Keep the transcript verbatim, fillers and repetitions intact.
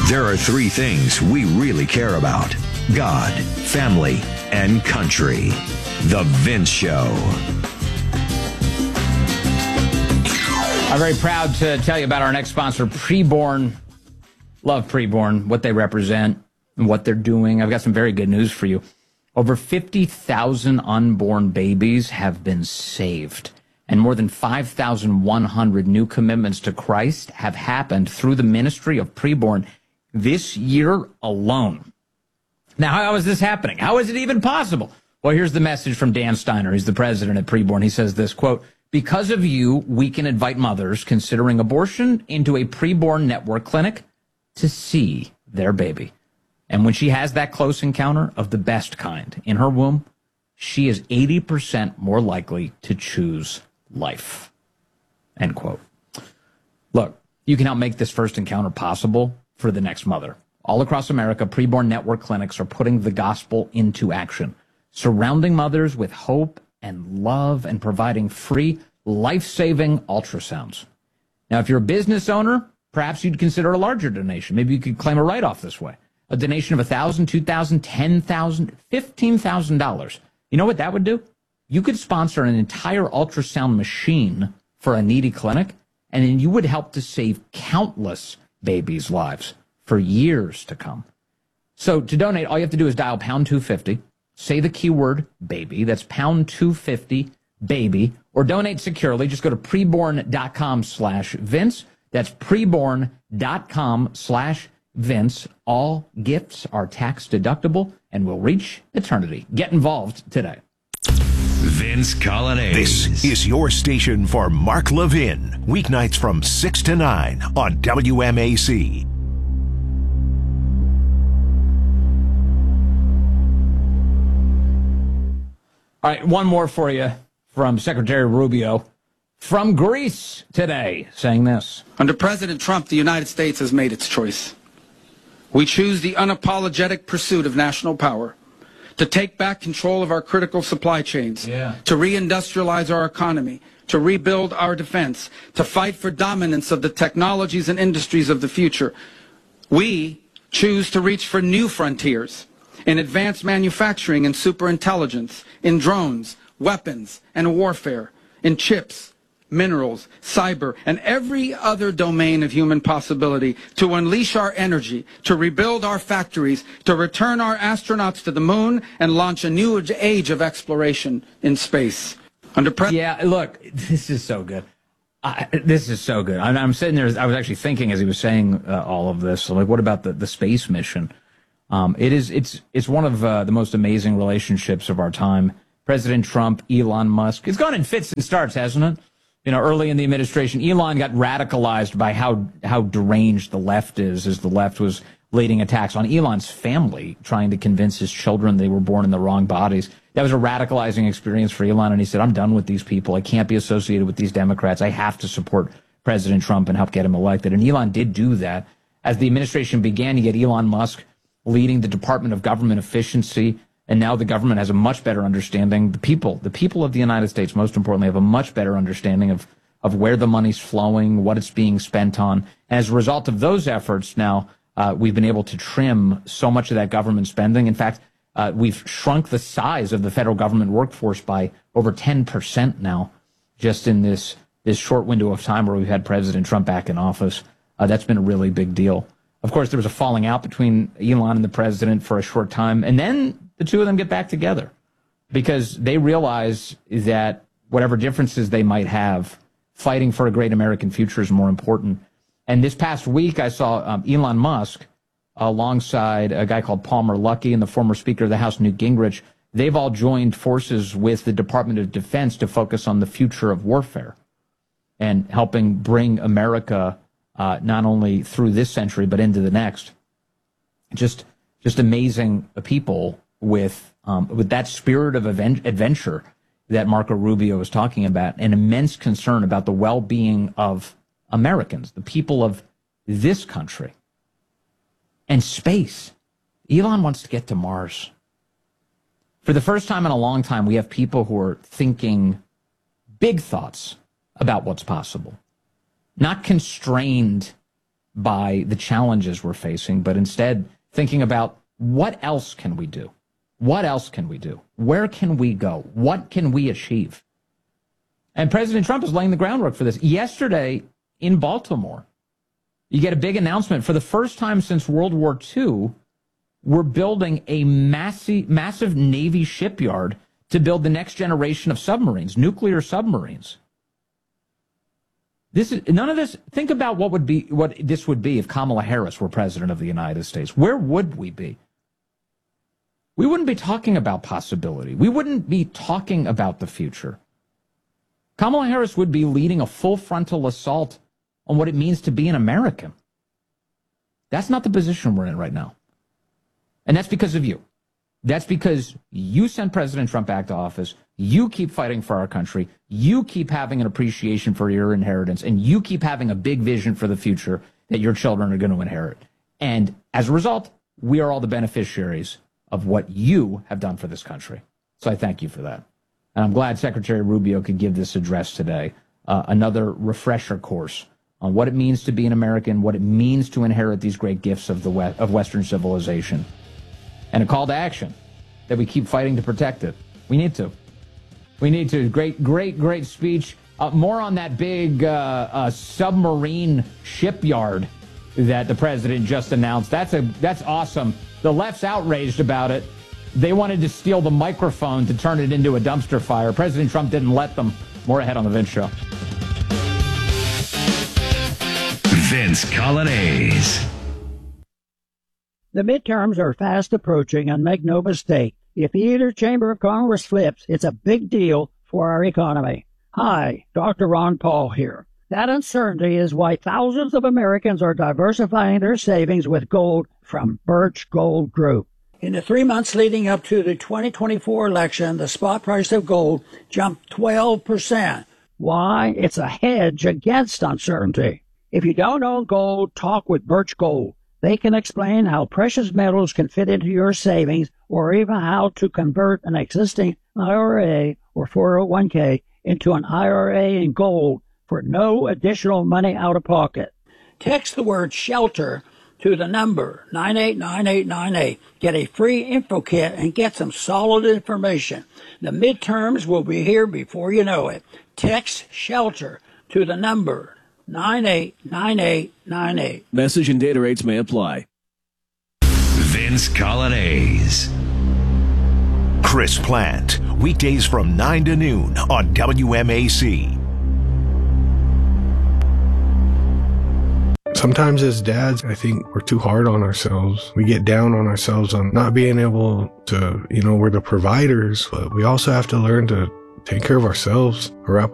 There are three things we really care about: God, family, and country. The Vince Show. I'm very proud to tell you about our next sponsor, Preborn. Love Preborn, what they represent and what they're doing. I've got some very good news for you. Over fifty thousand unborn babies have been saved, and more than five thousand one hundred new commitments to Christ have happened through the ministry of Preborn this year alone. Now, how is this happening? How is it even possible? Well, here's the message from Dan Steiner. He's the president at Preborn. He says this, quote, "Because of you, we can invite mothers considering abortion into a Preborn network clinic to see their baby. And when she has that close encounter of the best kind in her womb, she is eighty percent more likely to choose life." End quote. Look, you can help make this first encounter possible for the next mother. All across America, Preborn network clinics are putting the gospel into action, surrounding mothers with hope and love and providing free, life-saving ultrasounds. Now, if you're a business owner, perhaps you'd consider a larger donation. Maybe you could claim a write-off this way. A donation of one thousand dollars, two thousand dollars, ten thousand dollars, fifteen thousand dollars. You know what that would do? You could sponsor an entire ultrasound machine for a needy clinic, and then you would help to save countless babies' lives for years to come. So to donate, all you have to do is dial pound two fifty, say the keyword baby, that's pound two fifty, baby, or donate securely. Just go to preborn.com slash Vince. That's preborn.com slash Vince. All gifts are tax deductible and will reach eternity. Get involved today. Vince Coglianese. This is your station for Mark Levin. Weeknights from six to nine on W M A C. All right, one more for you from Secretary Rubio from Greece today, saying this. Under President Trump, the United States has made its choice. We choose the unapologetic pursuit of national power, to take back control of our critical supply chains, yeah. to reindustrialize our economy, to rebuild our defense, to fight for dominance of the technologies and industries of the future. We choose to reach for new frontiers in advanced manufacturing and superintelligence, in drones, weapons, and warfare, in chips, minerals, cyber, and every other domain of human possibility, to unleash our energy, to rebuild our factories, to return our astronauts to the moon, and launch a new age of exploration in space. Under pre- yeah, look, this is so good. Uh, this is so good. I'm, I'm sitting there, I was actually thinking as he was saying uh, all of this, like, what about the, the space mission? Um, it is, it's, it's one of uh, the most amazing relationships of our time. President Trump, Elon Musk. It's gone in fits and starts, hasn't it? You know, early in the administration, Elon got radicalized by how how deranged the left is, as the left was leading attacks on Elon's family, trying to convince his children they were born in the wrong bodies. That was a radicalizing experience for Elon, and he said, I'm done with these people. I can't be associated with these Democrats. I have to support President Trump and help get him elected. And Elon did do that. As the administration began, you get Elon Musk leading the Department of Government Efficiency, and now the government has a much better understanding. The people, the people of the United States, most importantly, have a much better understanding of, of where the money's flowing, what it's being spent on. And as a result of those efforts, now uh, we've been able to trim so much of that government spending. In fact, uh, we've shrunk the size of the federal government workforce by over ten percent now, just in this this short window of time where we've had President Trump back in office. Uh, that's been a really big deal. Of course, there was a falling out between Elon and the president for a short time, and then the two of them get back together because they realize that whatever differences they might have, fighting for a great American future is more important. And this past week, I saw um, Elon Musk alongside a guy called Palmer Luckey and the former Speaker of the House, Newt Gingrich. They've all joined forces with the Department of Defense to focus on the future of warfare and helping bring America uh, not only through this century, but into the next. Just, just amazing people with um, with that spirit of adventure that Marco Rubio was talking about, an immense concern about the well-being of Americans, the people of this country, and space. Elon wants to get to Mars. For the first time in a long time, we have people who are thinking big thoughts about what's possible, not constrained by the challenges we're facing, but instead thinking about what else can we do? What else can we do? Where can we go? What can we achieve? And President Trump is laying the groundwork for this. Yesterday in Baltimore, you get a big announcement. For the first time since World War Two, we're building a massive, massive Navy shipyard to build the next generation of submarines, nuclear submarines. This is none of this. Think about what would be what this would be if Kamala Harris were president of the United States. Where would we be? We wouldn't be talking about possibility. We wouldn't be talking about the future. Kamala Harris would be leading a full frontal assault on what it means to be an American. That's not the position we're in right now. And that's because of you. That's because you sent President Trump back to office. You keep fighting for our country. You keep having an appreciation for your inheritance. And you keep having a big vision for the future that your children are going to inherit. And as a result, we are all the beneficiaries of what you have done for this country. So I thank you for that. And I'm glad Secretary Rubio could give this address today, uh, another refresher course on what it means to be an American, what it means to inherit these great gifts of the West, of Western civilization, and a call to action that we keep fighting to protect it. We need to. We need to. Great, great, great speech. Uh, more on that big uh, uh, submarine shipyard that the president just announced. That's a that's awesome. The left's outraged about it. They wanted to steal the microphone to turn it into a dumpster fire. President Trump didn't let them. More ahead on the Vince Show. Vince Coglianese. The midterms are fast approaching, and make no mistake, if either chamber of Congress flips, it's a big deal for our economy. Hi, Doctor Ron Paul here. That uncertainty is why thousands of Americans are diversifying their savings with gold from Birch Gold Group. In the three months leading up to the twenty twenty-four election, the spot price of gold jumped twelve percent. Why? It's a hedge against uncertainty. If you don't own gold, talk with Birch Gold. They can explain how precious metals can fit into your savings, or even how to convert an existing I R A or four oh one k into an I R A in gold for no additional money out of pocket. Text the word SHELTER to the number nine eight nine eight nine eight. Get a free info kit and get some solid information. The midterms will be here before you know it. Text SHELTER to the number nine eight nine eight nine eight. Message and data rates may apply. Vince Coglianese. Chris Plant, weekdays from nine to noon on W M A C. Sometimes as dads, I think we're too hard on ourselves. We get down on ourselves on not being able to, you know, we're the providers, but we also have to learn to take care of ourselves, wrap